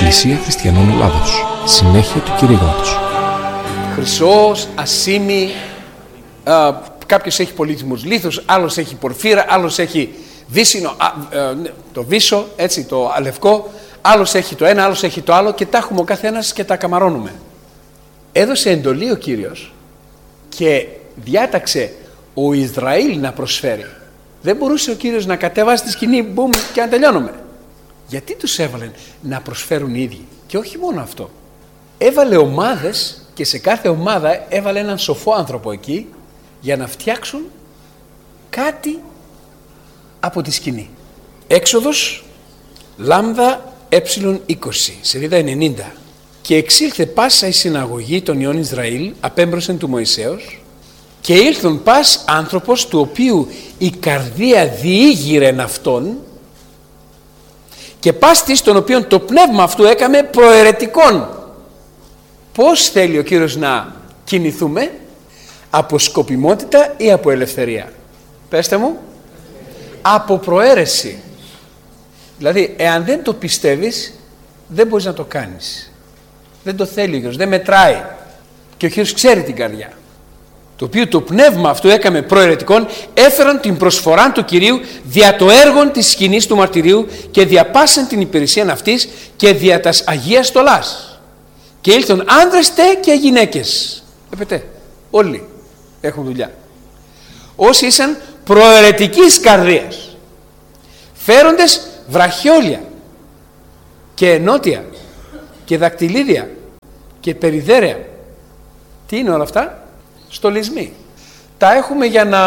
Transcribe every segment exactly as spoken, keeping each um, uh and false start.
Εκκλησία Χριστιανών Ελλάδος. Συνέχεια του κηρύγματος. Χρυσός, ασήμι, α, κάποιος έχει πολύτιμους λίθους, άλλος έχει πορφύρα, άλλος έχει βύσσινο, α, α, το βύσσο, έτσι, το αλευκό, άλλος έχει το ένα, άλλος έχει το άλλο και τα έχουμε ο καθένας και τα καμαρώνουμε. Έδωσε εντολή ο Κύριος και διάταξε ο Ισραήλ να προσφέρει. Δεν μπορούσε ο Κύριος να κατέβασει τη σκηνή, μπουμ, και να τελειώνουμε. Γιατί τους έβαλε να προσφέρουν οι ίδιοι? Και όχι μόνο αυτό. Έβαλε ομάδες και σε κάθε ομάδα έβαλε έναν σοφό άνθρωπο εκεί για να φτιάξουν κάτι από τη σκηνή. Έξοδος λάμδα ε είκοσι, σελίδα ενενήντα. Και εξήλθε πάσα η συναγωγή των υιών Ισραήλ απέμπροσεν του Μωυσέως και ήλθον πας άνθρωπος του οποίου η καρδία διήγηρεν αυτόν και πας της τον οποίον το πνεύμα αυτού έκαμε προαιρετικόν. Πώς θέλει ο Κύριος να κινηθούμε? Από σκοπιμότητα ή από ελευθερία? Πέστε μου. Από προαίρεση. Δηλαδή εάν δεν το πιστεύεις δεν μπορείς να το κάνεις. Δεν το θέλει ο Κύριος, δεν μετράει. Και ο Κύριος ξέρει την καρδιά. Το οποίο το πνεύμα αυτού έκαμε προαιρετικόν, έφεραν την προσφορά του Κυρίου δια το έργον της σκηνής του μαρτυρίου και διαπάσαν την υπηρεσία αυτής και δια τας Αγίας στολάς. Και ήλθαν άνδρες τε και γυναίκες. Επετέ, όλοι έχουν δουλειά. Όσοι ήσαν προαιρετικής καρδίας, φέροντες βραχιόλια και ενότια και δακτυλίδια και περιδέρεα. Τι είναι όλα αυτά? Στολισμοί. Τα έχουμε για να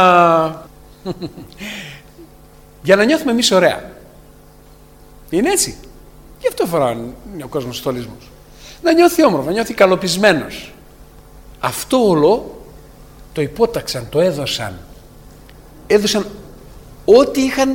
για να νιώθουμε εμείς ωραία. Είναι έτσι. Γι' αυτό φοράνε ο κόσμος στολισμούς. Να νιώθει όμορφο, να νιώθει καλοπισμένος. Αυτό όλο το υπόταξαν, το έδωσαν. Έδωσαν ό,τι είχαν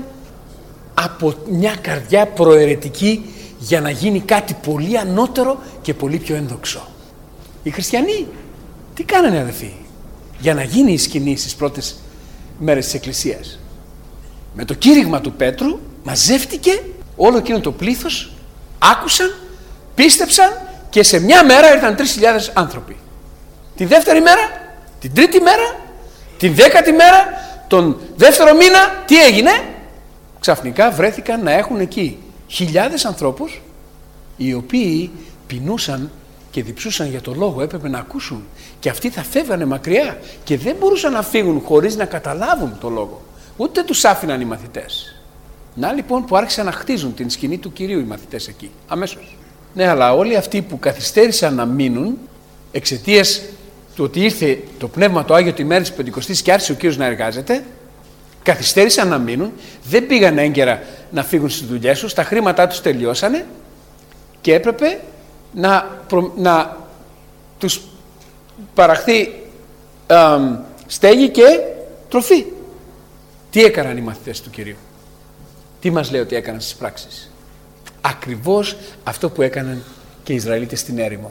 από μια καρδιά προαιρετική για να γίνει κάτι πολύ ανώτερο και πολύ πιο ένδοξο. Οι χριστιανοί τι κάνανε, αδελφοί, για να γίνει η σκηνή στις πρώτες μέρες της Εκκλησίας? Με το κήρυγμα του Πέτρου μαζεύτηκε όλο εκείνο το πλήθος, άκουσαν, πίστεψαν και σε μια μέρα ήρθαν τρεις χιλιάδες άνθρωποι. Τη δεύτερη μέρα, την τρίτη μέρα, την δέκατη μέρα, τον δεύτερο μήνα, τι έγινε? Ξαφνικά βρέθηκαν να έχουν εκεί χιλιάδες ανθρώπους οι οποίοι πεινούσαν και διψούσαν για το λόγο, έπρεπε να ακούσουν, και αυτοί θα φεύγανε μακριά και δεν μπορούσαν να φύγουν χωρίς να καταλάβουν το λόγο. Ούτε τους άφηναν οι μαθητές. Να λοιπόν που άρχισαν να χτίζουν την σκηνή του Κυρίου οι μαθητές εκεί, αμέσως. Ναι, αλλά όλοι αυτοί που καθυστέρησαν να μείνουν εξαιτίας του ότι ήρθε το Πνεύμα το Άγιο τη μέρα της Πεντηκοστής και άρχισε ο Κύριος να εργάζεται, καθυστέρησαν να μείνουν, δεν πήγαν έγκαιρα να φύγουν στις δουλειές τους, τα χρήματά τους τελειώσανε και έπρεπε να, προ, να τους παραχθεί ε, στέγη και τροφή. Τι έκαναν οι μαθητές του Κυρίου? Τι μας λέει ότι έκαναν στις πράξεις? Ακριβώς αυτό που έκαναν και οι Ισραηλίτες στην έρημο.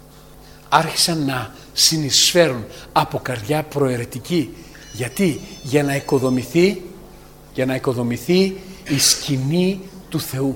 Άρχισαν να συνεισφέρουν από καρδιά προαιρετική. Γιατί? Για να οικοδομηθεί, για να οικοδομηθεί η σκηνή του Θεού.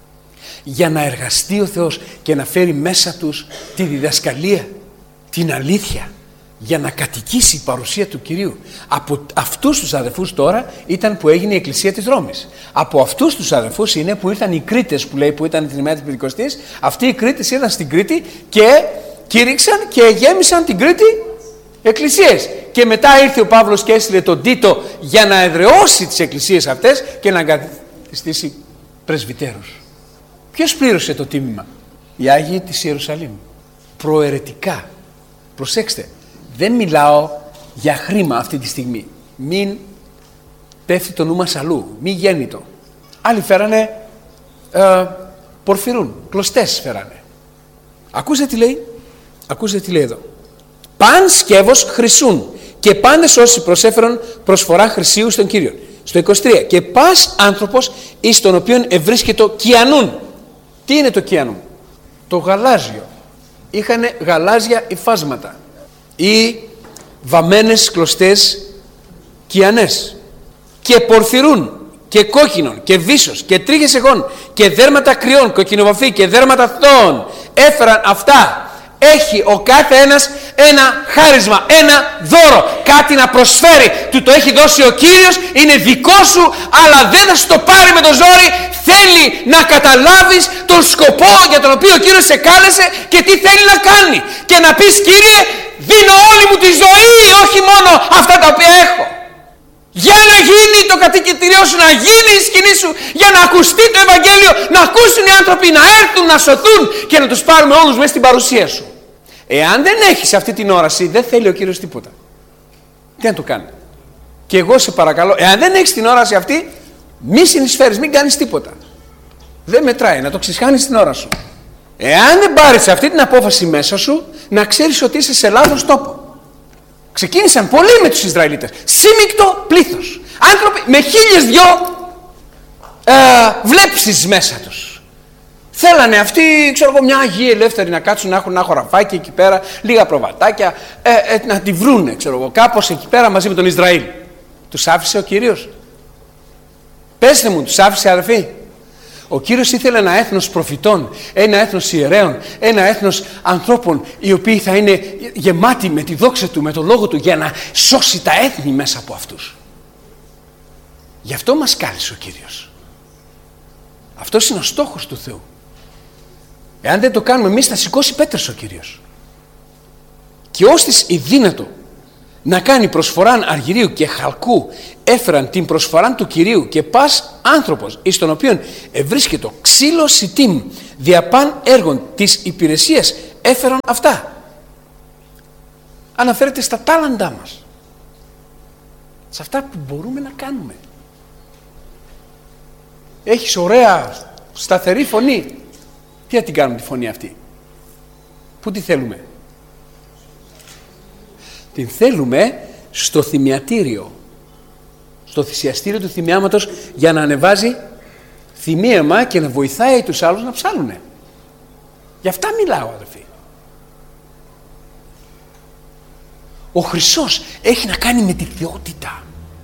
Για να εργαστεί ο Θεός και να φέρει μέσα τους τη διδασκαλία, την αλήθεια, για να κατοικήσει η παρουσία του Κυρίου. Από αυτούς τους αδελφούς τώρα ήταν που έγινε η Εκκλησία της Ρώμης. Από αυτούς τους αδελφούς είναι που ήρθαν οι Κρήτες, που λέει, που ήταν την ημέρα της Πεντηκοστής. Αυτοί οι Κρήτες ήρθαν στην Κρήτη και κήρυξαν και γέμισαν την Κρήτη εκκλησίες. Και μετά ήρθε ο Παύλος και έστειλε τον Τίτο για να εδραιώσει τις εκκλησίες αυτές και να εγκαθιστήσει πρεσβυτέρους. Ποιος πλήρωσε το τίμημα? Οι Άγιοι της Ιερουσαλήμ. Προαιρετικά. Προσέξτε, δεν μιλάω για χρήμα αυτή τη στιγμή. Μην πέφτει το νου μας αλλού. Μην γέννητο. Άλλοι φέρανε ε, πορφυρούν, κλωστές φέρανε. Ακούσετε τι λέει? Ακούσετε τι λέει εδώ. Παν σκεύος χρυσούν και πάντες όσοι προσέφεραν προσφορά χρυσίου στον Κύριο. Στο είκοσι τρία. Και πας άνθρωπος εις τον οποίον ευρίσκεται κιανούν. Τι είναι το κιανούν? Το γαλάζιο. Είχανε γαλάζια υφάσματα ή βαμμένες κλωστές κιανές. Και πορφυρούν και κόκκινων και βύσσος και τρίχες εγών και δέρματα κρυών, κοκκινοβαφή και δέρματα θώων έφεραν αυτά. Έχει ο κάθε ένας ένα χάρισμα, ένα δώρο, κάτι να προσφέρει. Του το έχει δώσει ο Κύριος, είναι δικό σου, αλλά δεν θα σου το πάρει με το ζόρι. Θέλει να καταλάβεις τον σκοπό για τον οποίο ο Κύριος σε κάλεσε και τι θέλει να κάνει. Και να πεις, Κύριε, δίνω όλη μου τη ζωή, όχι μόνο αυτά τα οποία έχω. Για να γίνει το κατοικητήριό σου, να γίνει η σκηνή σου, για να ακουστεί το Ευαγγέλιο, να ακούσουν οι άνθρωποι, να έρθουν, να σωθούν και να τους πάρουμε όλους μέσα στην παρουσία σου. Εάν δεν έχεις αυτή την όραση, δεν θέλει ο Κύριος τίποτα. Τι να το κάνει. Και εγώ σε παρακαλώ, εάν δεν έχεις την όραση αυτή, μη συνεισφέρεις, μην κάνεις τίποτα. Δεν μετράει, να το ξεσχάνεις την ώρα σου. Εάν δεν πάρεις αυτή την απόφαση μέσα σου, να ξέρεις ότι είσαι σε λάθος τόπο. Ξεκίνησαν πολλοί με τους Ισραηλίτες. Σύμικτο πλήθος. Άνθρωποι με χίλιες δυο ε, βλέψεις μέσα τους. Θέλανε αυτοί, ξέρω εγώ, μια γη ελεύθερη να κάτσουν, να έχουν ένα χωραφάκι εκεί πέρα, λίγα προβατάκια, ε, ε, να τη βρούνε, ξέρω εγώ, κάπως εκεί πέρα μαζί με τον Ισραήλ. Τους άφησε ο Κύριος. Πέστε μου, τους άφησε, αδερφοί. Ο Κύριος ήθελε ένα έθνος προφητών, ένα έθνος ιερέων, ένα έθνος ανθρώπων οι οποίοι θα είναι γεμάτοι με τη δόξα Του, με τον Λόγο Του, για να σώσει τα έθνη μέσα από αυτούς. Γι' αυτό μας κάλεσε ο Κύριος. Αυτός είναι ο στόχος του Θεού. Εάν δεν το κάνουμε εμείς, θα σηκώσει πέτρες ο Κύριος. Και όστις η δύνατο να κάνει προσφοράν αργυρίου και χαλκού έφεραν την προσφοράν του Κυρίου, και πας άνθρωπος εις τον οποίον ευρίσκετο ξύλο σιτήμ διαπάν έργων της υπηρεσίας έφεραν αυτά. Αναφέρεται στα τάλαντά μας, σε αυτά που μπορούμε να κάνουμε. Έχεις ωραία σταθερή φωνή, τι θα την κάνουμε τη φωνή αυτή? Πού τη θέλουμε? Την θέλουμε στο θυμιατήριο, στο θυσιαστήριο του θυμιάματος, για να ανεβάζει θυμίαμα και να βοηθάει τους άλλους να ψάλουνε. Γι' αυτά μιλάω, αδελφοί. Ο Χριστός έχει να κάνει με τη θεότητα,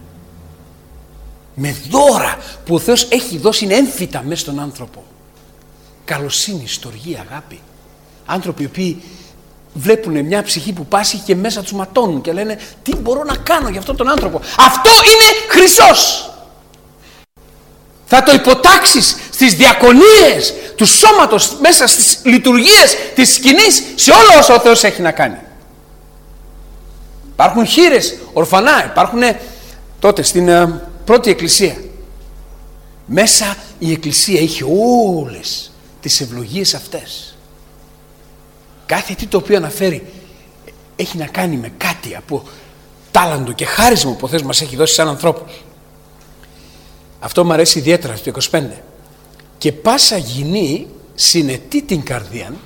με δώρα που ο Θεός έχει δώσει, είναι έμφυτα μέσα στον άνθρωπο. Καλοσύνη, στοργή, αγάπη. Άνθρωποι οι οποίοι βλέπουν μια ψυχή που πάσχει και μέσα τους ματώνουν και λένε, τι μπορώ να κάνω για αυτόν τον άνθρωπο? Αυτό είναι Χριστός. Θα το υποτάξεις στις διακονίες του σώματος, μέσα στις λειτουργίες της σκηνής, σε όλο όσο ο Θεός έχει να κάνει. Υπάρχουν χήρες, ορφανά, υπάρχουν τότε στην uh, πρώτη εκκλησία. Μέσα η εκκλησία είχε όλες τις ευλογίες αυτές. Κάθε τι το οποίο αναφέρει έχει να κάνει με κάτι από τάλαντο και χάρισμα που ο Θεός μας έχει δώσει σαν ανθρώπους. Αυτό μου αρέσει ιδιαίτερα στο είκοσι πέντε. Και πάσα γυνή συνετή την καρδίαν,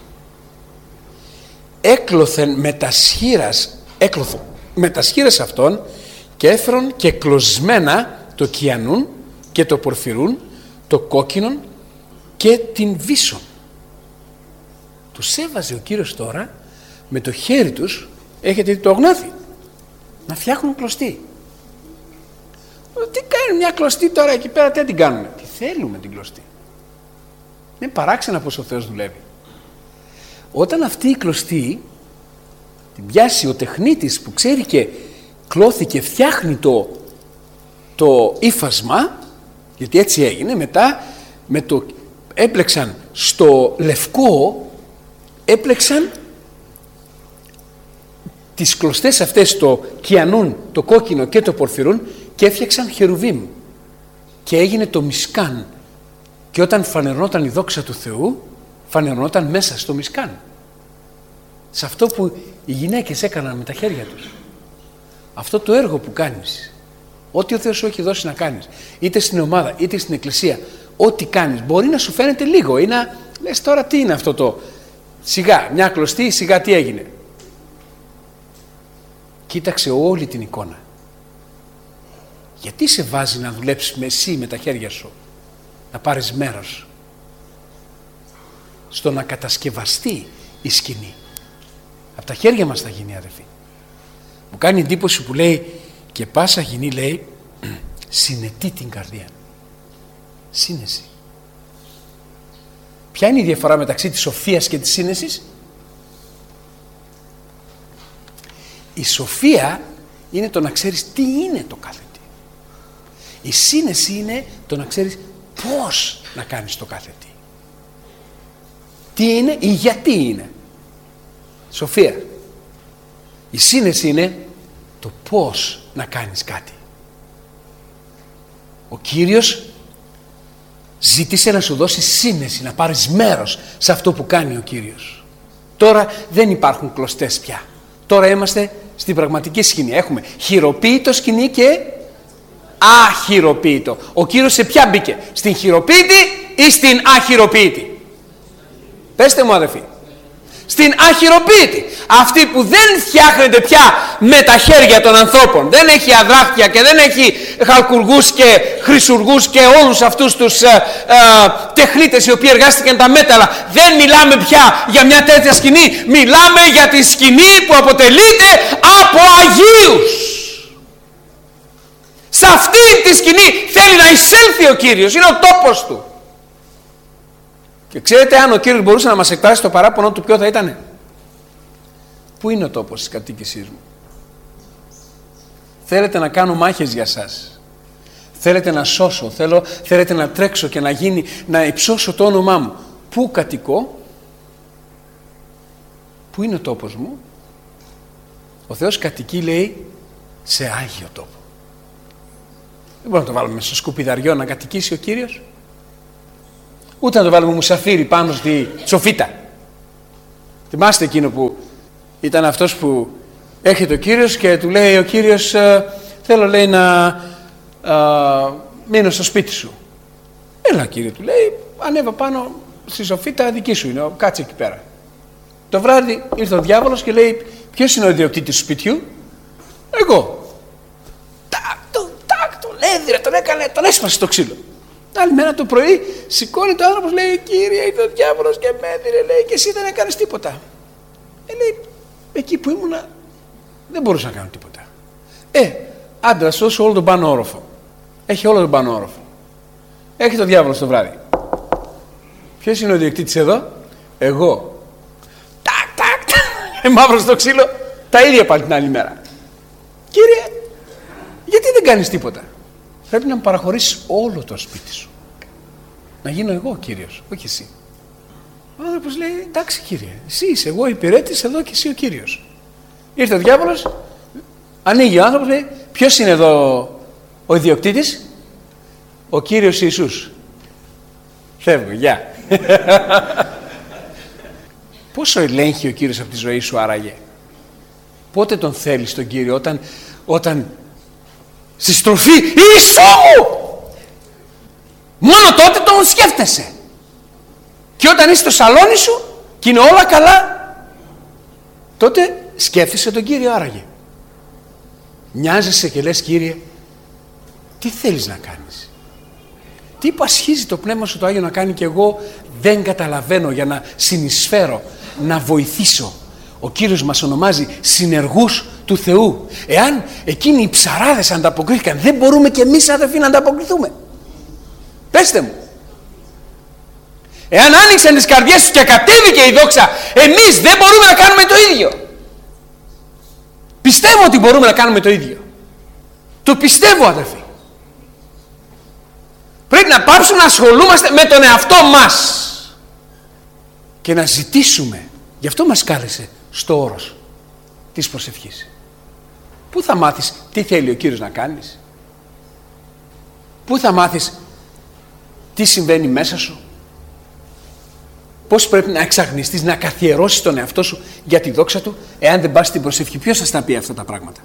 έκλωθεν με τα σχήρας, έκλωθον με τα σχήρας αυτών, και έφερον και κλωσμένα το κιανούν και το πορφυρούν, το κόκκινον και την βύσσον. Τους έβαζε ο Κύριος τώρα με το χέρι τους, έχετε δει το αγνάθι, να φτιάχνουν κλωστή. Τι κάνει μια κλωστή τώρα εκεί πέρα, τι την κάνουμε? Τι θέλουμε την κλωστή? Είναι παράξενα πως ο Θεός δουλεύει. Όταν αυτή η κλωστή την πιάσει ο τεχνίτης που ξέρει και κλώθει και φτιάχνει το, το ύφασμα, γιατί έτσι έγινε, μετά με το έπλεξαν στο λευκό, έπλεξαν τις κλωστές αυτές, το κιανούν, το κόκκινο και το πορφυρούν, και έφτιαξαν χερουβίμ και έγινε το μισκάν. Και όταν φανερωνόταν η δόξα του Θεού, φανερωνόταν μέσα στο μισκάν, σε αυτό που οι γυναίκες έκαναν με τα χέρια τους. Αυτό το έργο που κάνεις, ό,τι ο Θεός σου έχει δώσει να κάνεις, είτε στην ομάδα είτε στην εκκλησία, ό,τι κάνεις μπορεί να σου φαίνεται λίγο ή να λες, τώρα τι είναι αυτό το σιγά, μια κλωστή, σιγά τι έγινε? Κοίταξε όλη την εικόνα. Γιατί σε βάζει να δουλέψεις με εσύ με τα χέρια σου, να πάρεις μέρος στο να κατασκευαστεί η σκηνή? Από τα χέρια μας θα γίνει, αδελφοί. Μου κάνει εντύπωση που λέει, και πάσα γυνή, λέει, συνετή την καρδία. Σύνεση. Ποια είναι η διαφορά μεταξύ της σοφίας και της σύνεσης? Η σοφία είναι το να ξέρεις τι είναι το κάθε τι. Η σύνεση είναι το να ξέρεις πώς να κάνεις το κάθε τι. Τι είναι ή γιατί είναι. Σοφία. Η σύνεση είναι το πώς να κάνεις κάτι. Ο Κύριος ζήτησε να σου δώσει σύνεση, να πάρεις μέρος σε αυτό που κάνει ο Κύριος. Τώρα δεν υπάρχουν κλωστές πια. Τώρα είμαστε στην πραγματική σκηνή. Έχουμε χειροποίητο σκηνή και αχειροποίητο. Ο Κύριος σε ποια μπήκε? Στην χειροποίητη ή στην αχειροποίητη? Πέστε μου αδερφοί. Στην αχειροποίητη. Αυτή που δεν φτιάχνεται πια με τα χέρια των ανθρώπων. Δεν έχει αδράχτια και δεν έχει χαλκουργούς και χρυσουργούς και όλους αυτούς τους ε, ε, τεχνίτες οι οποίοι εργάστηκαν τα μέταλλα. Δεν μιλάμε πια για μια τέτοια σκηνή. Μιλάμε για τη σκηνή που αποτελείται από Αγίους. Σε αυτή τη σκηνή θέλει να εισέλθει ο Κύριος. Είναι ο τόπος του. Και ξέρετε, αν ο Κύριος μπορούσε να μας εκφράσει το παράπονο του, ποιο θα ήτανε? Πού είναι ο τόπος της κατοίκησής μου? Θέλετε να κάνω μάχες για σας? Θέλετε να σώσω? Θέλω, θέλετε να τρέξω και να γίνει, να υψώσω το όνομά μου? Πού κατοικώ? Πού είναι ο τόπος μου? Ο Θεός κατοικεί, λέει, σε Άγιο τόπο. Δεν μπορούμε να το βάλουμε στο σκουπιδαριό να κατοικήσει ο Κύριος. Ούτε να το βάλουμε μουσαφίρι πάνω στη σοφίτα. Θυμάστε εκείνο που ήταν αυτός που έρχεται ο Κύριος και του λέει ο Κύριος, θέλω, λέει, να α, μείνω στο σπίτι σου. Έλα, Κύριε, του λέει, ανέβα πάνω στη σοφίτα, δική σου είναι, κάτσε εκεί πέρα. Το βράδυ ήρθε ο διάβολος και λέει, ποιος είναι ο ιδιοκτήτης του σπιτιού? Εγώ. Τάκ, το, τάκ, το λέδρε, τον έκανε, τον έσπασε στο ξύλο. Άλλη μέρα το πρωί σηκώνει το άνθρωπος, λέει, Κύριε, ήρθε ο διάβολος και με έδιρε, λέει, και εσύ δεν έκανες τίποτα. Ε, λέει, εκεί που ήμουνα δεν μπορούσα να κάνω τίποτα. Ε, άντε να σώσω όλο τον πάνω όροφο. Έχει όλο τον πάνω όροφο. Έχει το διάβολο το βράδυ. Ποιος είναι ο ιδιοκτήτης εδώ? Εγώ. Τάκ, τάκ, τάκ. Ε, μαύρο στο ξύλο. Τα ίδια πάλι την άλλη μέρα. Κύριε, γιατί δεν κάνεις τίποτα? Πρέπει να μου παραχωρήσεις όλο το σπίτι σου. Να γίνω εγώ ο Κύριος, όχι εσύ. Ο άνθρωπος λέει, εντάξει, Κύριε, εσύ είσαι, εγώ υπηρέτης εδώ και εσύ ο Κύριος. Ήρθε ο διάβολος, ανοίγει ο άνθρωπος, λέει, ποιος είναι εδώ ο ιδιοκτήτης? Ο Κύριος Ιησούς. Φεύγω, γεια. Πόσο ελέγχει ο Κύριος από τη ζωή σου άραγε? Πότε τον θέλεις τον Κύριο? Όταν, όταν στη στροφή Ιησού! Μόνο τότε τον σκέφτεσαι. Και όταν είσαι στο σαλόνι σου και είναι όλα καλά, τότε σκέφτεσαι τον Κύριο άραγε. Νοιάζεσαι και λες, Κύριε, τι θέλεις να κάνεις? Τι πασχίζει το πνεύμα σου το Άγιο να κάνει και εγώ δεν καταλαβαίνω, για να συνεισφέρω, να βοηθήσω. Ο Κύριος μας ονομάζει συνεργούς του Θεού. Εάν εκείνοι οι ψαράδες ανταποκρίθηκαν, δεν μπορούμε και εμείς, αδελφοί, να ανταποκριθούμε? Πέστε μου. Εάν άνοιξαν τις καρδιές τους και κατέβηκε η δόξα, εμείς δεν μπορούμε να κάνουμε το ίδιο? Πιστεύω ότι μπορούμε να κάνουμε το ίδιο. Το πιστεύω, αδελφοί. Πρέπει να πάψουμε να ασχολούμαστε με τον εαυτό μας και να ζητήσουμε. Γι' αυτό μας κάλεσε στο όρος της προσευχής. Πού θα μάθεις τι θέλει ο Κύριος να κάνεις? Πού θα μάθεις τι συμβαίνει μέσα σου? Πώς πρέπει να εξαγνιστείς, να καθιερώσεις τον εαυτό σου για τη δόξα του, εάν δεν πας στην προσευχή? Ποιος θα τα πει αυτά τα πράγματα?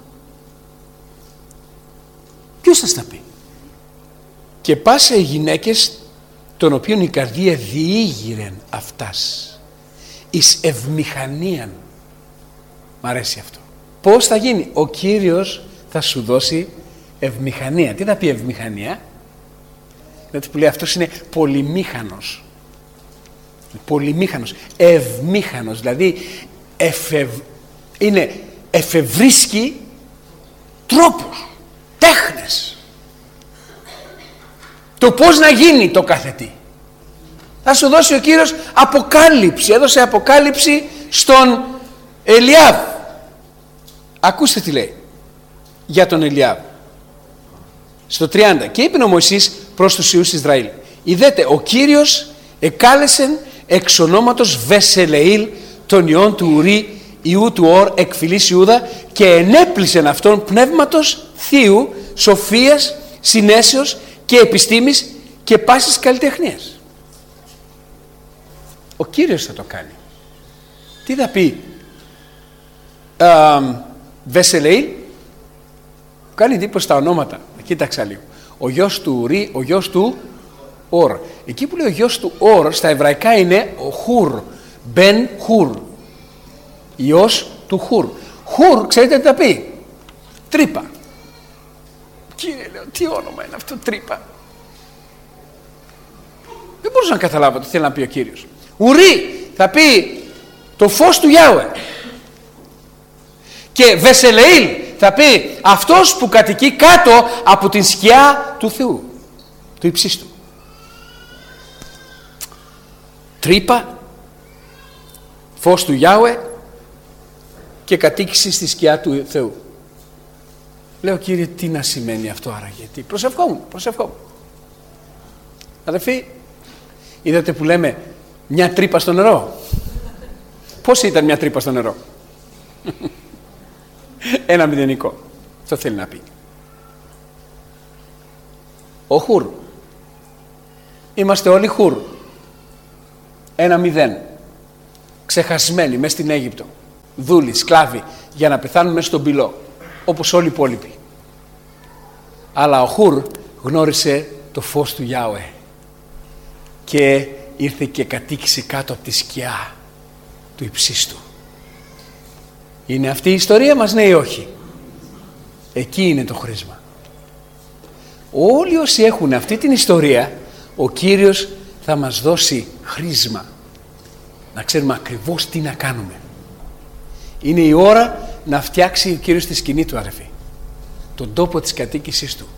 Ποιος θα τα πει? Και πάσε οι γυναίκες των οποίων η καρδία διήγηρεν αυτάς εις ευμηχανίαν. Μ' αρέσει αυτό. Πώς θα γίνει? Ο Κύριος θα σου δώσει ευμηχανία. Τι θα πει ευμηχανία? Δηλαδή που λέει αυτός είναι πολυμήχανος. Πολυμήχανος, ευμήχανος, δηλαδή εφευ... είναι εφευρίσκει τρόπους, τέχνες. το πώς να γίνει το κάθε τι. Θα σου δώσει ο Κύριος αποκάλυψη. Έδωσε αποκάλυψη στον Ελιάβ. Ακούστε τι λέει για τον Ελιάβ. Στο τριάντα. Και είπε ο Μωυσής προς τους Υιούς Ισραήλ: Ιδέτε, ο Κύριος εκάλεσεν εξ ονόματος Βεσελεήλ τον ιόν του Ουρί Ιού του Ορ εκ φυλής Ιούδα, και ενέπλησεν αυτόν πνεύματος θείου, σοφίας, συνέσεως και επιστήμης και πάσης καλλιτεχνίας. Ο Κύριος θα το κάνει. Τι θα πει α, Βεσελεήλ? Κάνει εντύπωση τα ονόματα. Κοίταξα λίγο. Ο γιος του Ουρί, ο γιος του Ορ. Εκεί που λέει ο γιος του Ορ, στα εβραϊκά είναι ο Χουρ. Μπεν Χουρ. Υιός του Χουρ. Χουρ, ξέρετε τι θα πει? Τρύπα. Κύριε, λέω, τι όνομα είναι αυτό, τρύπα? Δεν μπορούσα να καταλάβω τι θέλει να πει ο Κύριος. Ουρί θα πει το φως του Γιάουε. Και Βεσελεήλ θα πει αυτός που κατοικεί κάτω από την σκιά του Θεού, του υψίστου. Τρύπα, φως του Γιάουε και κατοίκηση στη σκιά του Θεού. Λέω, Κύριε, τι να σημαίνει αυτό άραγε? Τι? Προσευχόμουν, προσευχόμουν. Αδελφοί, είδατε που λέμε μια τρύπα στο νερό? Πώς ήταν μια τρύπα στο νερό? Ένα μηδενικό. Αυτό θέλει να πει. Ο Χουρ. Είμαστε όλοι Χουρ. Ένα μηδέν. Ξεχασμένοι μέσα στην Αίγυπτο. Δούλοι, σκλάβοι, για να πεθάνουν μέσα στον πυλό. Όπως όλοι οι υπόλοιποι. Αλλά ο Χουρ γνώρισε το φως του Γιάουε. Και ήρθε και κατοίκησε κάτω από τη σκιά του υψίστου. Είναι αυτή η ιστορία μας, ναι ή όχι? Εκεί είναι το χρήσμα. Όλοι όσοι έχουν αυτή την ιστορία, ο Κύριος θα μας δώσει χρήσμα. Να ξέρουμε ακριβώς τι να κάνουμε. Είναι η ώρα να φτιάξει ο Κύριος τη σκηνή του, αδερφοί. Τον τόπο της κατοίκησής του.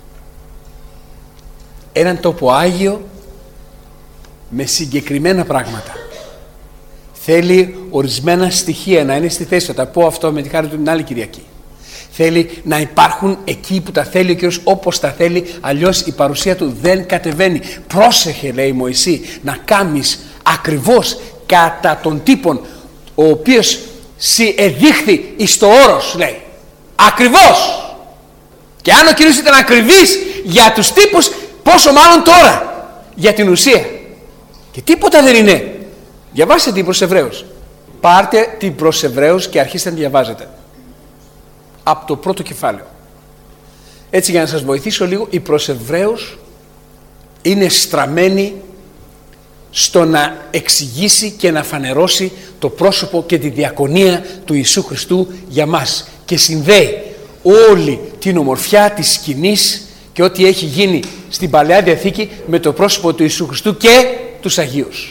Έναν τόπο άγιο με συγκεκριμένα πράγματα. Θέλει ορισμένα στοιχεία να είναι στη θέση. Θα τα πω αυτό με τη χάρη του την άλλη Κυριακή. Θέλει να υπάρχουν εκεί που τα θέλει ο Κύριος, όπως τα θέλει, αλλιώς η παρουσία του δεν κατεβαίνει. Πρόσεχε, λέει Μωυσή, να κάμεις ακριβώς κατά τον τύπον ο οποίος σι εδείχθη εις το όρος, λέει. Ακριβώς. Και αν ο Κύριος ήταν ακριβής για τους τύπους, πόσο μάλλον τώρα για την ουσία. Και τίποτα δεν είναι. Διαβάστε την προς Εβραίους. Πάρτε την προς Εβραίους και αρχίστε να διαβάζετε. Από το πρώτο κεφάλαιο. Έτσι, για να σας βοηθήσω λίγο, η προς Εβραίους είναι στραμμένη στο να εξηγήσει και να φανερώσει το πρόσωπο και τη διακονία του Ιησού Χριστού για μας. Και συνδέει όλη την ομορφιά της σκηνής και ό,τι έχει γίνει στην Παλαιά Διαθήκη με το πρόσωπο του Ιησού Χριστού και τους Αγίους.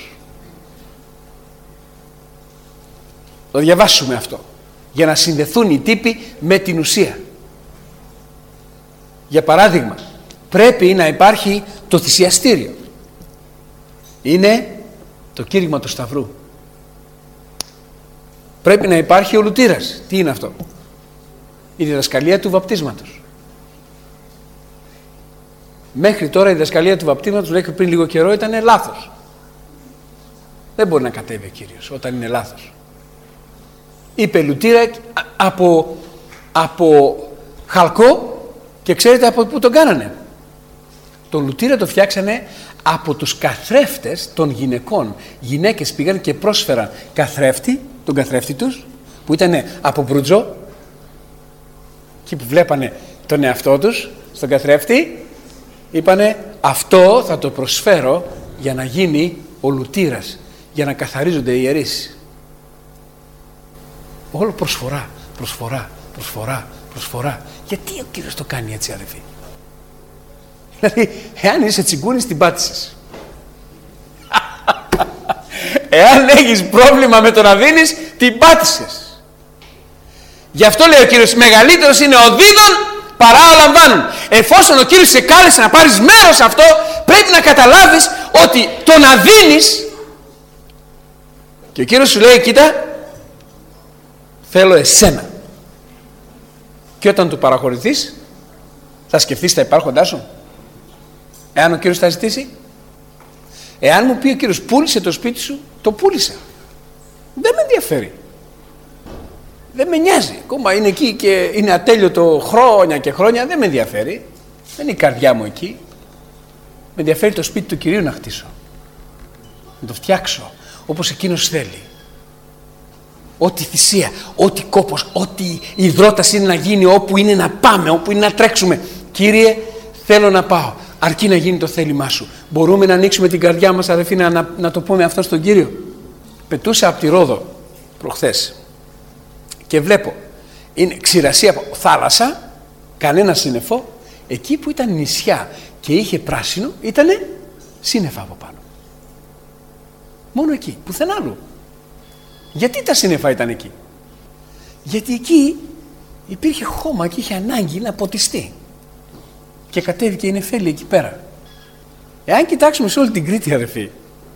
Το διαβάσουμε αυτό για να συνδεθούν οι τύποι με την ουσία. Για παράδειγμα, πρέπει να υπάρχει το θυσιαστήριο. Είναι το κήρυγμα του Σταυρού. Πρέπει να υπάρχει ο λουτήρας. Τι είναι αυτό? Η διδασκαλία του βαπτίσματος. Μέχρι τώρα η διδασκαλία του βαπτίσματος, μέχρι πριν λίγο καιρό, ήταν λάθος. Δεν μπορεί να κατέβει ο Κύριος όταν είναι λάθος. Είπε λουτήρα από, από χαλκό, και ξέρετε από πού τον κάνανε? Τον λουτήρα το φτιάξανε από τους καθρέφτες των γυναικών. Γυναίκες πήγαν και πρόσφεραν καθρέφτη, τον καθρέφτη τους, που ήταν από μπρουτζό, εκεί που βλέπανε τον εαυτό τους στον καθρέφτη, είπανε αυτό θα το προσφέρω για να γίνει ο λουτήρας, για να καθαρίζονται οι ιερείς. Όλο προσφορά, προσφορά, προσφορά, προσφορά. Γιατί ο Κύριος το κάνει έτσι, αδελφοί? Δηλαδή, εάν είσαι τσιγκούνης, την πάτησες. Εάν έχεις πρόβλημα με το να δίνεις, την πάτησες. Γι' αυτό λέει ο Κύριος, μεγαλύτερος είναι ο δίδων παρά ο λαμβάνων. Εφόσον ο Κύριος σε κάλεσε να πάρεις μέρος σε αυτό, πρέπει να καταλάβεις ότι το να δίνεις, και ο Κύριος σου λέει, κοίτα, θέλω εσένα. Και όταν του παραχωρηθείς, θα σκεφτείς τα υπάρχοντά σου. Εάν ο Κύριος θα ζητήσει, εάν μου πει ο Κύριος πούλησε το σπίτι σου, το πούλησα. Δεν με ενδιαφέρει. Δεν με νοιάζει. Ακόμα είναι εκεί και είναι ατέλειωτο χρόνια και χρόνια, δεν με ενδιαφέρει. Δεν είναι η καρδιά μου εκεί. Με ενδιαφέρει το σπίτι του Κυρίου να χτίσω. Να το φτιάξω όπως εκείνος θέλει. Ό,τι θυσία, ό,τι κόπος, ό,τι υδρότας είναι να γίνει, όπου είναι να πάμε, όπου είναι να τρέξουμε. Κύριε, θέλω να πάω. Αρκεί να γίνει το θέλημά σου. Μπορούμε να ανοίξουμε την καρδιά μας, αδελφοί, να, να, να το πούμε αυτό στον Κύριο. Πετούσα από τη Ρόδο προχθές και βλέπω, είναι ξηρασία από θάλασσα, κανένα σύννεφο. Εκεί που ήταν νησιά και είχε πράσινο, ήτανε σύννεφα από πάνω. Μόνο εκεί, πουθενά άλλου. Γιατί τα σύννεφα ήταν εκεί? Γιατί εκεί υπήρχε χώμα και είχε ανάγκη να ποτιστεί. Και κατέβηκε η νεφέλη εκεί πέρα. Εάν κοιτάξουμε σε όλη την Κρήτη, αδερφοί,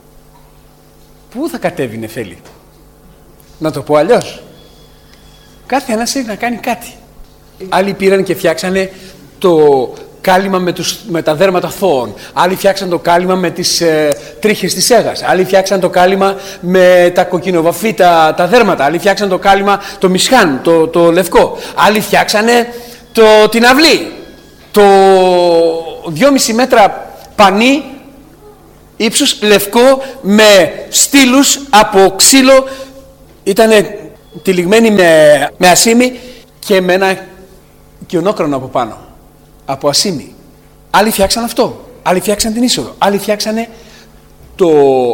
πού θα κατέβει η νεφέλη? Να το πω αλλιώς. Κάθε ένας έχει να κάνει κάτι. Άλλοι πήραν και φτιάξανε το κάλυμα με, τους, με τα δέρματα θώων. Άλλοι φτιάξαν το κάλυμα με τις ε, τρίχες της Αίγας. Άλλοι φτιάξαν το κάλυμα με τα κοκκινοβαφή τα, τα δέρματα. Άλλοι φτιάξαν το κάλυμα, το μισχάν, το, το λευκό. Άλλοι φτιάξανε το, την αυλή. Το δυόμιση μέτρα πανί ύψους λευκό με στήλους από ξύλο. Ήτανε τυλιγμένοι με, με ασίμι και με ένα κοιονόκρανο από πάνω. Από ασίμι. Άλλοι φτιάξαν αυτό. Άλλοι φτιάξαν την είσοδο. Άλλοι φτιάξανε το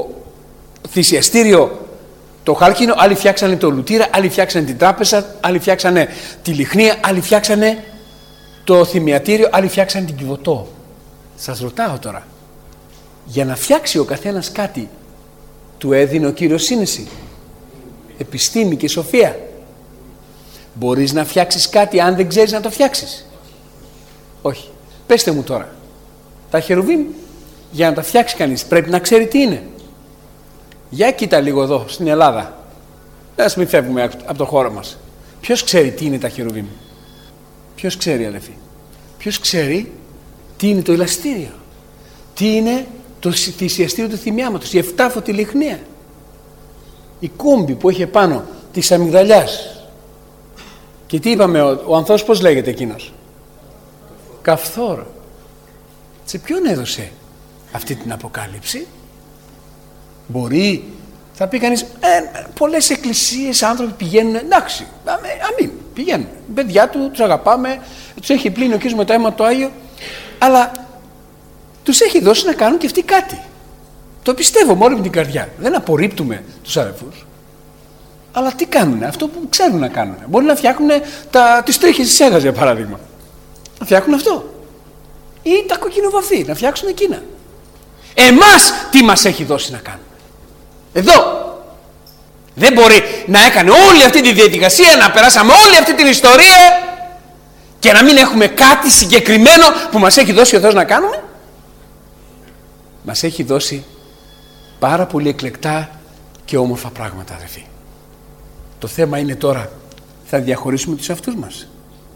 θυσιαστήριο, το χάλκινο. Άλλοι φτιάξανε το λουτήρα. Άλλοι φτιάξανε την τράπεζα. Άλλοι φτιάξανε τη λιχνία. Άλλοι φτιάξανε το θυμιατήριο. Άλλοι φτιάξανε την κυβωτό. Σας ρωτάω τώρα, για να φτιάξει ο καθένας κάτι, του έδινε ο Κύριος σύνεση, επιστήμη και σοφία? Μπορείς να φτιάξεις κάτι αν δεν ξέρεις να το φτιάξεις? Όχι. Πέστε μου τώρα, τα χερουβίμ, για να τα φτιάξει κανείς πρέπει να ξέρει τι είναι. Για κοίτα λίγο εδώ στην Ελλάδα, ας μην φεύγουμε από το χώρο μας. Ποιος ξέρει τι είναι τα χερουβίμ? Ποιος ξέρει, αδελφοί? Ποιος ξέρει τι είναι το ηλαστήριο? Τι είναι το θυσιαστήριο του θυμιάματος, η εφτάφωτη λιχνία, η κούμπη που είχε πάνω της αμυγδαλιάς? Και τι είπαμε, ο, ο ανθός πώς λέγεται εκείνος? Καφθόρ. Σε ποιον έδωσε αυτή την αποκάλυψη? Μπορεί, θα πει κανείς, ε, πολλές εκκλησίες άνθρωποι πηγαίνουν, εντάξει, αμήν, πηγαίνουν, παιδιά του, τους αγαπάμε, τους έχει πλύνει ο Κύριος με το αίμα το Άγιο, αλλά τους έχει δώσει να κάνουν και αυτοί κάτι. Το πιστεύω με όλη την καρδιά. Δεν απορρίπτουμε τους αδελφούς. Αλλά τι κάνουν? Αυτό που ξέρουν να κάνουν. Μπορεί να φτιάχνουν τα, τις τρίχες της Αίγας, για παράδειγμα. Να φτιάχνουν αυτό. Ή τα κοκκινοβαφή, να φτιάξουν εκείνα. Εμάς τι μας έχει δώσει να κάνουμε? Εδώ. Δεν μπορεί να έκανε όλη αυτή τη διαδικασία, να περάσαμε όλη αυτή την ιστορία και να μην έχουμε κάτι συγκεκριμένο που μας έχει δώσει ο Θεός να κάνουμε? Μας έχει δώσει πάρα πολύ εκλεκτά και όμορφα πράγματα, αδελφοί. Το θέμα είναι τώρα, θα διαχωρίσουμε τους εαυτούς μας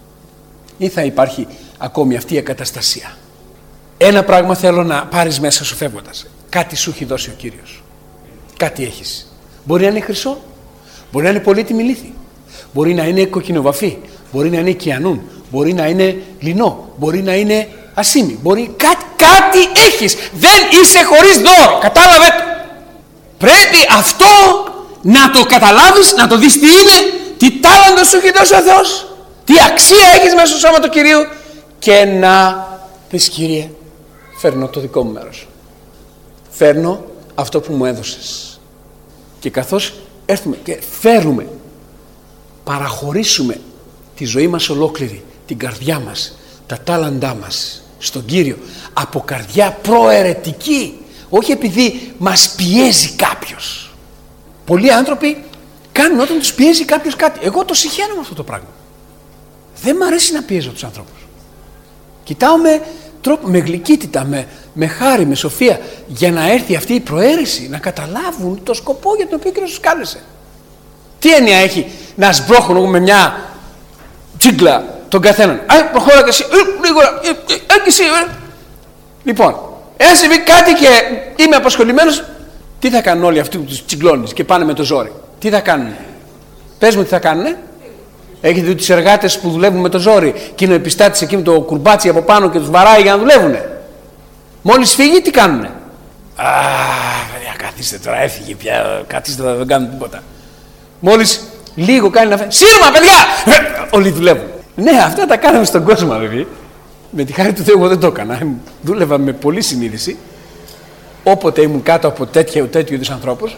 ή θα υπάρχει ακόμη αυτή η ακαταστασία? Ένα πράγμα θέλω να πάρεις μέσα σου φεύγοντας. Κάτι σου έχει δώσει ο Κύριος. Κάτι έχεις. Μπορεί να είναι χρυσό, μπορεί να είναι πολύτιμη λίθη, μπορεί να είναι κοκκινοβαφή, μπορεί να είναι κιανούν, μπορεί να είναι λινό, μπορεί να είναι ασίμι, μπορεί κάτι, κάτι έχεις. Δεν είσαι χωρίς δώρο. Κατάλαβε το. Πρέπει αυτό να το καταλάβεις, να το δεις τι είναι, τι τάλαντο σου έχει δώσει ο Θεός, τι αξία έχεις μέσα στο σώμα του Κυρίου, και να πεις, Κύριε, φέρνω το δικό μου μέρος. Φέρνω αυτό που μου έδωσες. Και καθώς έρθουμε και φέρουμε, παραχωρήσουμε τη ζωή μας ολόκληρη, την καρδιά μας, τα τάλαντά μας στον Κύριο, από καρδιά προαιρετική, όχι επειδή μας πιέζει κάποιος. Πολλοί άνθρωποι κάνουν όταν τους πιέζει κάποιος κάτι. Εγώ το συχαίνω με αυτό το πράγμα. Δεν μ' αρέσει να πιέζω τους ανθρώπους. Κοιτάω με, τρόπο, με γλυκύτητα, με, με χάρη, με σοφία, για να έρθει αυτή η προαίρεση, να καταλάβουν το σκοπό για τον οποίο ο Κύριος τους κάλεσε. Τι έννοια έχει να σμπρώχνουν με μια τσίγκλα τον καθέναν? Α, προχώρα και εσύ, λίγο, και εσύ. Λοιπόν, εάν συμβεί κάτι και είμαι απασχολημένος, τι θα κάνουν όλοι αυτοί που τους τσιγκλώνεις και πάνε με το ζόρι? Τι θα κάνουν? Πες μου τι θα κάνουνε. Έχετε δει τους εργάτες που δουλεύουν με το ζόρι και είναι ο επιστάτης εκεί με το κουρμπάτσι από πάνω και τους βαράει για να δουλεύουνε? Μόλις φύγει τι κάνουνε? Α, παιδιά, καθίστε τώρα, έφυγε πια, καθίστε τώρα, δεν κάνουν τίποτα. Μόλις λίγο κάνει να φέρει, σύρμα παιδιά! Όλοι δουλεύουν. Ναι, αυτά τα κάναμε στον κόσμο, βέβαια. Με τη χάρη του Θεού εγώ δεν το έκανα. Δούλευα με πολλή συνείδηση. Όποτε ήμουν κάτω από τέτοια, τέτοιου είδους ανθρώπους.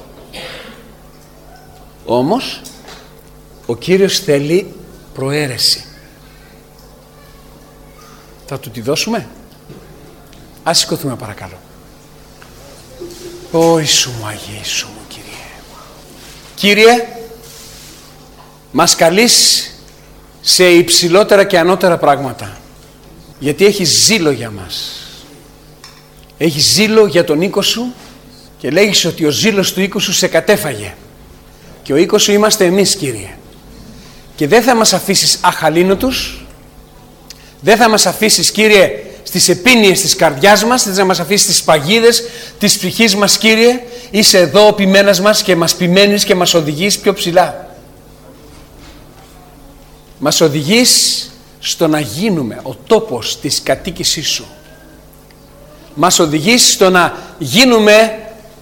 Όμως ο Κύριος θέλει προαίρεση. Θα του τη δώσουμε? Ας σηκωθούμε παρακαλώ. Ω Ιησού μου, Αγίε Ιησού μου, Κύριε. Κύριε, μας καλείς σε υψηλότερα και ανώτερα πράγματα, γιατί έχεις ζήλο για μας. Έχεις ζήλο για τον οίκο σου και λέγεις ότι ο ζήλος του οίκου σου σε κατέφαγε. Και ο οίκος σου είμαστε εμείς, Κύριε. Και δεν θα μας αφήσεις αχαλήνοτους, δεν θα μας αφήσεις, Κύριε, στις επίνειες της καρδιάς μας, δεν θα μας αφήσεις στις παγίδες της ψυχής μας, Κύριε. Είσαι εδώ ο ποιμένας μας και μας ποιμένεις και μας οδηγείς πιο ψηλά. Μας οδηγείς στο να γίνουμε ο τόπος της κατοίκησής σου. Μας οδηγείς στο να γίνουμε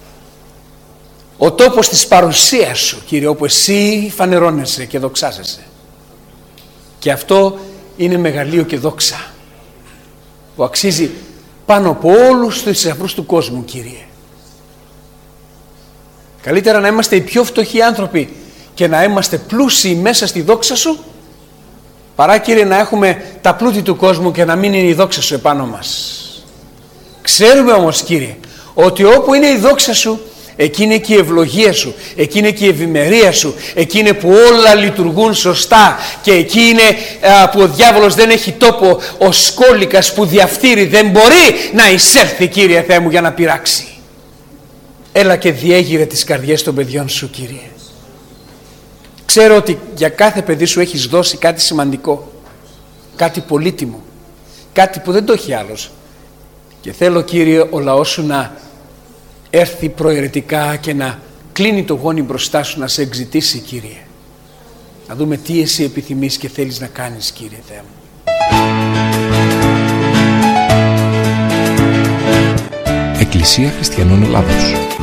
ο τόπος της παρουσίας σου, Κύριε, όπου εσύ φανερώνεσαι και δοξάζεσαι. Και αυτό είναι μεγαλείο και δόξα που αξίζει πάνω από όλους τους θησαυρούς του κόσμου, Κύριε. Καλύτερα να είμαστε οι πιο φτωχοί άνθρωποι και να είμαστε πλούσιοι μέσα στη δόξα σου, παρά, Κύριε, να έχουμε τα πλούτη του κόσμου και να μην είναι η δόξα σου επάνω μας. Ξέρουμε όμως, Κύριε, ότι όπου είναι η δόξα σου, εκεί είναι και η ευλογία σου, εκεί είναι και η ευημερία σου, εκεί είναι που όλα λειτουργούν σωστά και εκεί είναι α, που ο διάβολος δεν έχει τόπο, ο σκόλικας που διαφθείρει δεν μπορεί να εισέλθει, Κύριε Θεέ μου, για να πειράξει. Έλα και διέγειρε τις καρδιές των παιδιών σου, Κύριε. Ξέρω ότι για κάθε παιδί σου έχεις δώσει κάτι σημαντικό, κάτι πολύτιμο, κάτι που δεν το έχει άλλος. Και θέλω, Κύριε, ο λαός σου να έρθει προαιρετικά και να κλείνει το γόνι μπροστά σου, να σε εξητήσει, Κύριε. Να δούμε τι εσύ επιθυμείς και θέλεις να κάνεις, Κύριε Θεέ μου. Εκκλησία Χριστιανών Ελλάδος.